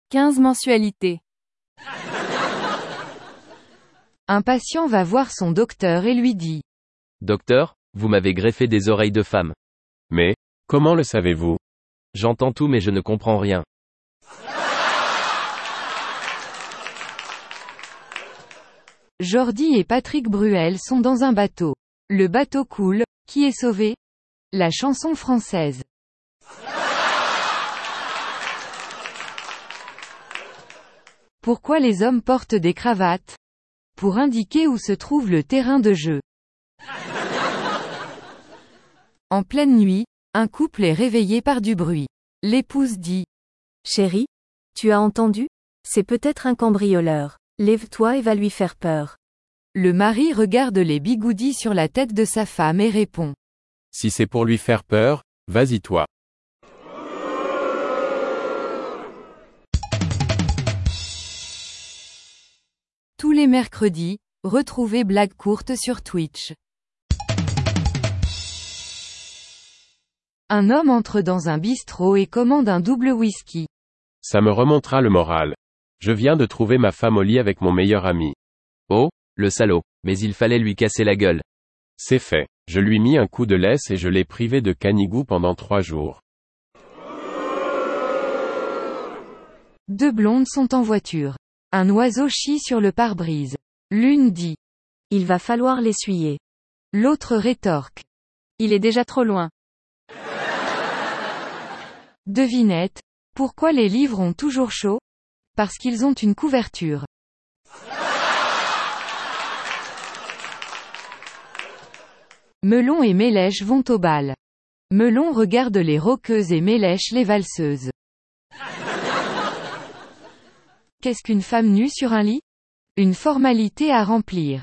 15 mensualités. Un patient va voir son docteur et lui dit: Docteur, vous m'avez greffé des oreilles de femme. Mais, comment le savez-vous? J'entends tout mais je ne comprends rien. Jordi et Patrick Bruel sont dans un bateau. Le bateau coule, qui est sauvé? La chanson française. Pourquoi les hommes portent des cravates? Pour indiquer où se trouve le terrain de jeu. En pleine nuit, un couple est réveillé par du bruit. L'épouse dit: Chérie, tu as entendu? C'est peut-être un cambrioleur. Lève-toi et va lui faire peur. Le mari regarde les bigoudis sur la tête de sa femme et répond: Si c'est pour lui faire peur, vas-y toi. Tous les mercredis, retrouvez Blague courte sur Twitch. Un homme entre dans un bistrot et commande un double whisky. Ça me remontera le moral. Je viens de trouver ma femme au lit avec mon meilleur ami. Oh, le salaud, mais il fallait lui casser la gueule. C'est fait. Je lui mis un coup de laisse et je l'ai privé de canigou pendant 3 jours. Deux blondes sont en voiture. Un oiseau chie sur le pare-brise. L'une dit: Il va falloir l'essuyer. L'autre rétorque: Il est déjà trop loin. Devinette, pourquoi les livres ont toujours chaud? Parce qu'ils ont une couverture. Melon et Mélèche vont au bal. Melon regarde les rockeuses et Mélèche les valseuses. Qu'est-ce qu'une femme nue sur un lit? Une formalité à remplir.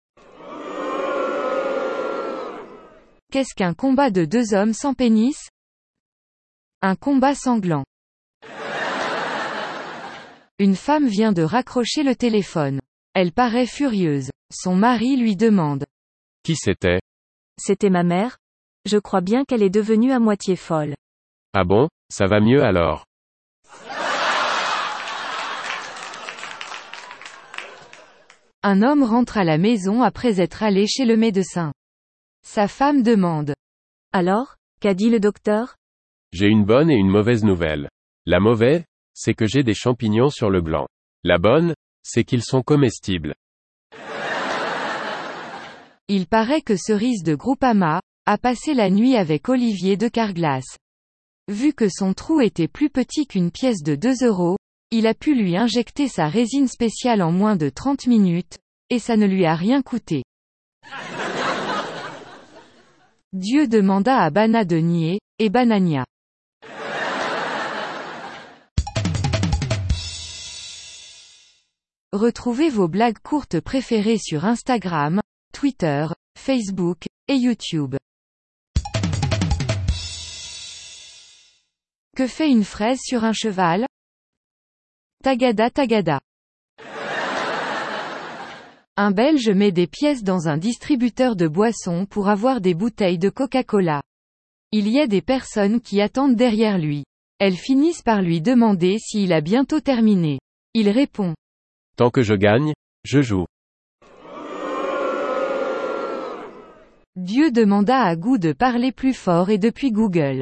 Qu'est-ce qu'un combat de deux hommes sans pénis? Un combat sanglant. Une femme vient de raccrocher le téléphone. Elle paraît furieuse. Son mari lui demande: Qui c'était? C'était ma mère? Je crois bien qu'elle est devenue à moitié folle. Ah bon, ça va mieux alors. Un homme rentre à la maison après être allé chez le médecin. Sa femme demande: Alors, qu'a dit le docteur? J'ai une bonne et une mauvaise nouvelle. La mauvaise, c'est que j'ai des champignons sur le blanc. La bonne, c'est qu'ils sont comestibles. Il paraît que Cerise de Groupama a passé la nuit avec Olivier de Carglass. Vu que son trou était plus petit qu'une pièce de 2 €, il a pu lui injecter sa résine spéciale en moins de 30 minutes, et ça ne lui a rien coûté. Dieu demanda à Bana de nier, et Banania. Retrouvez vos blagues courtes préférées sur Instagram, Twitter, Facebook, et YouTube. Que fait une fraise sur un cheval? Tagada tagada. Un Belge met des pièces dans un distributeur de boissons pour avoir des bouteilles de Coca-Cola. Il y a des personnes qui attendent derrière lui. Elles finissent par lui demander s'il a bientôt terminé. Il répond: Tant que je gagne, je joue. Dieu demanda à Gou de parler plus fort et depuis Google.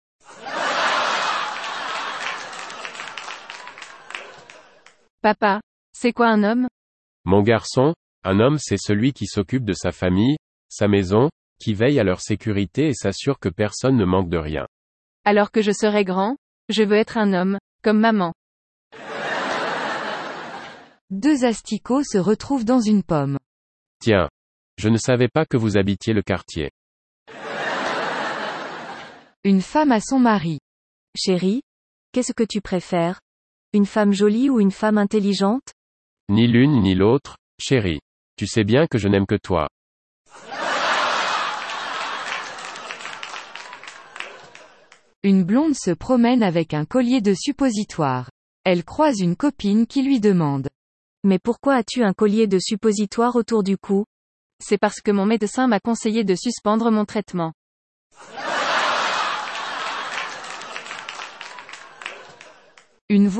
Papa, c'est quoi un homme? Mon garçon, un homme c'est celui qui s'occupe de sa famille, sa maison, qui veille à leur sécurité et s'assure que personne ne manque de rien. Alors que je serai grand, je veux être un homme, comme maman. Deux asticots se retrouvent dans une pomme. Tiens. Je ne savais pas que vous habitiez le quartier. Une femme à son mari. Chérie, qu'est-ce que tu préfères? Une femme jolie ou une femme intelligente? Ni l'une ni l'autre, chérie. Tu sais bien que je n'aime que toi. Une blonde se promène avec un collier de suppositoire. Elle croise une copine qui lui demande: Mais pourquoi as-tu un collier de suppositoire autour du cou? C'est parce que mon médecin m'a conseillé de suspendre mon traitement. Une